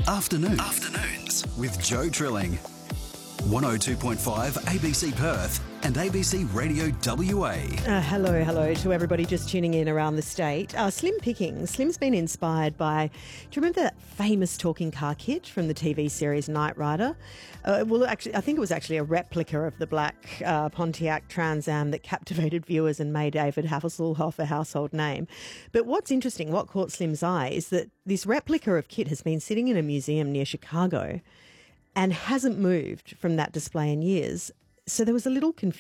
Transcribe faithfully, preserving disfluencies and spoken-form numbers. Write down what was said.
Afternoons. Afternoons with Joe Trilling. one oh two point five A B C Perth and A B C Radio W A. Uh, hello, hello to everybody just tuning in around the state. Uh, Slim Pickings. Slim's been inspired by, do you remember that famous talking car kit from the T V series Knight Rider? Uh, well, actually, I think it was actually a replica of the black uh, Pontiac Trans Am that captivated viewers and made David Hasselhoff a household name. But what's interesting, what caught Slim's eye is that this replica of kit has been sitting in a museum near Chicago and hasn't moved from that display in years. So there was a little confusion.